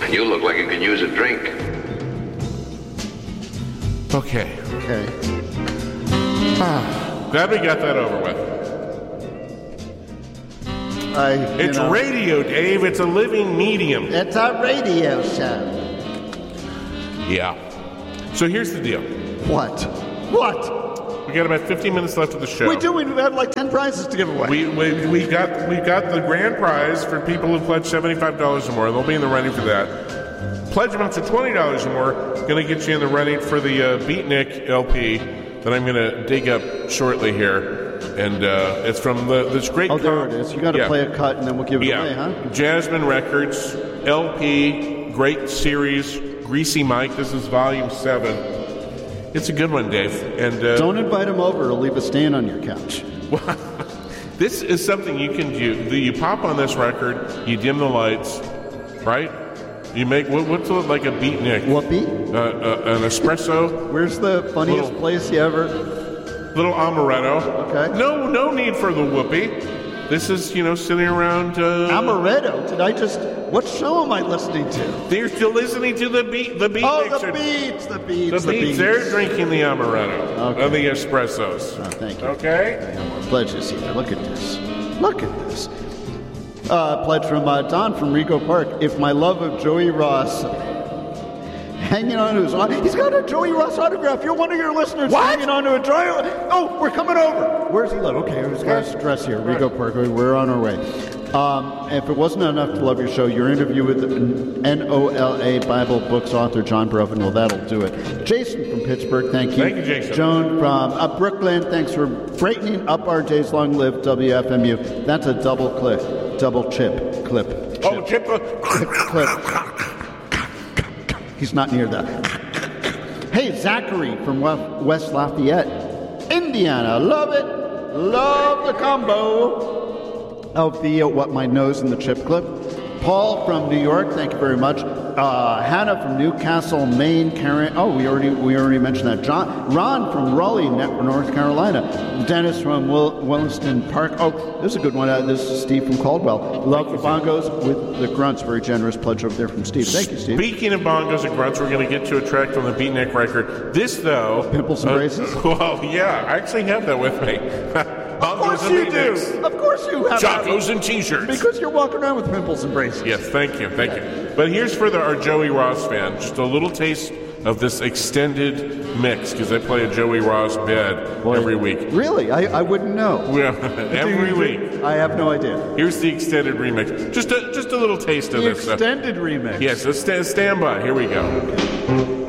You look like you could use a drink. Okay. Glad we got that over with. It's radio, Dave. It's a living medium. It's a radio show. Yeah. So here's the deal. What? We got about 15 minutes left of the show. We do. We have like 10 prizes to give away. We got the grand prize for people who pledge $75 or more. They'll be in the running for that. Pledge amounts of $20 or more going to get you in the running for the Beatnik LP that I'm going to dig up shortly here. And it's from this great... Oh, there it is. You got to play a cut and then we'll give it away, huh? Jasmine Records, LP, great series, Greasy Mike. This is volume 7. It's a good one, Dave. And don't invite him over. He'll leave a stain on your couch. Well, this is something you can do. You pop on this record, you dim the lights, right? You make what's like a beatnik? What beat? An espresso. Where's the funniest place you ever? Little amaretto. Okay. No need for the whoopee. This is sitting around. Amaretto? Did I just? What show am I listening to? They're still listening to the beat. The beat. Oh, the beats. The beats. They're drinking the amaretto and the espressos. Oh, thank you. Okay. Pledges here. Look at this. Pledge from Don from Rego Park. If my love of Joey Ross hanging on to his... He's got a Joey Ross autograph. You're one of your listeners. What? Hanging on to a Joey... Oh, we're coming over. Where's he live? Okay, he's got his address here. Rego Park. We're on our way. If it wasn't enough to love your show, your interview with NOLA Bible Books author John Broven, well, that'll do it. Jason from Pittsburgh, thank you. Thank you, Jason. Joan from Brooklyn, thanks for brightening up our days. Long live WFMU. That's a double chip clip. Oh, chip clip. He's not near that. Hey, Zachary from West Lafayette, Indiana. Love it. Love the combo of the what my nose and the chip clip. Paul from New York, thank you very much. Hannah from Newcastle, Maine. Karen, we already mentioned that. Ron from Raleigh, North Carolina. Dennis from Williston Park. Oh, this is a good one. This is Steve from Caldwell. Love the bongos with the grunts. Very generous pledge over there from Steve. Thank you, Steve. Speaking of bongos and grunts, we're going to get to a track from the Beatnik record. This, though... Pimples and Braces? Well, yeah, I actually have that with me. Of course you do. Of course you have. Chacos and T-shirts. Because you're walking around with pimples and braces. Yes, thank you. But here's for our Joey Ross fan, just a little taste of this extended mix, because I play a Joey Ross bed every week. Really? I wouldn't know. Well, every week. I have no idea. Here's the extended remix. Just a little taste of this. The extended remix. Yes, stand by. Here we go.